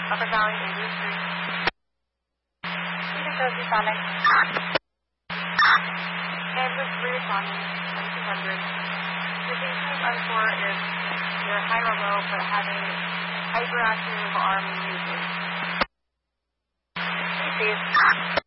Upper Valley 803. Even though you sound like and with responding 2200. The patient is unsure if you're high or low, but having hyperactive arm movement. Please.